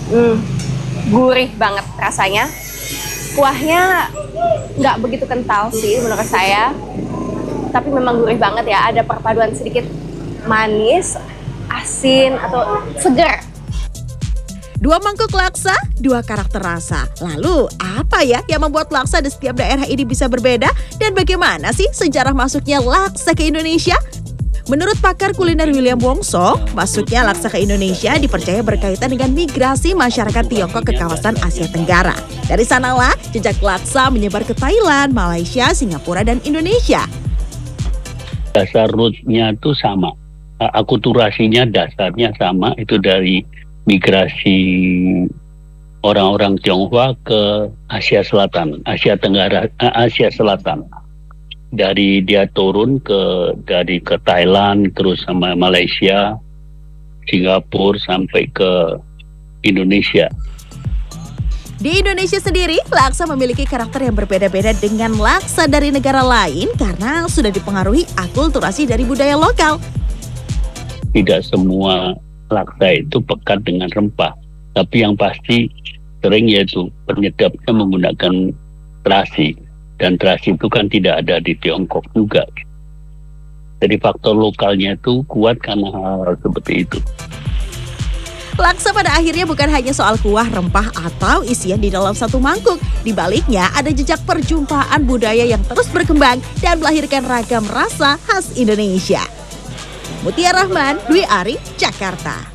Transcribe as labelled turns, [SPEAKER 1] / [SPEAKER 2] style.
[SPEAKER 1] Hmm, gurih banget rasanya. Kuahnya nggak begitu kental sih menurut saya, tapi memang gurih banget ya. Ada perpaduan sedikit manis, asin, atau seger.
[SPEAKER 2] Dua mangkuk laksa, dua karakter rasa. Lalu, apa ya yang membuat laksa di setiap daerah ini bisa berbeda? Dan bagaimana sih sejarah masuknya laksa ke Indonesia? Menurut pakar kuliner William Wongso, masuknya laksa ke Indonesia dipercaya berkaitan dengan migrasi masyarakat Tiongkok ke kawasan Asia Tenggara. Dari sanalah, jejak laksa menyebar ke Thailand, Malaysia, Singapura, dan Indonesia.
[SPEAKER 3] Dasar rootnya itu sama, akulturasinya dasarnya sama, itu dari migrasi orang-orang Tionghoa ke Asia Selatan, Asia Tenggara, Asia Selatan. Dari dia turun dari ke Thailand, terus sama Malaysia, Singapura sampai ke Indonesia.
[SPEAKER 2] Di Indonesia sendiri, laksa memiliki karakter yang berbeda-beda dengan laksa dari negara lain karena sudah dipengaruhi akulturasi dari budaya lokal.
[SPEAKER 3] Tidak semua laksa itu pekat dengan rempah, tapi yang pasti sering yaitu penyedapnya menggunakan terasi, dan terasi itu kan tidak ada di Tiongkok juga. Jadi faktor lokalnya itu kuat karena hal seperti itu.
[SPEAKER 2] Laksa pada akhirnya bukan hanya soal kuah, rempah, atau isian di dalam satu mangkuk. Di baliknya ada jejak perjumpaan budaya yang terus berkembang dan melahirkan ragam rasa khas Indonesia. Mutia Rahman, Dwi Ari, Jakarta.